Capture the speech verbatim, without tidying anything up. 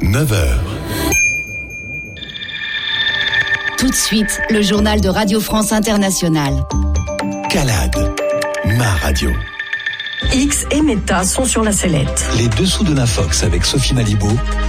neuf heures. Tout de suite, le journal de Radio France Internationale. Calade, ma radio. X et Meta sont sur la sellette. Les dessous de l'Infox avec Sophie Malibaud,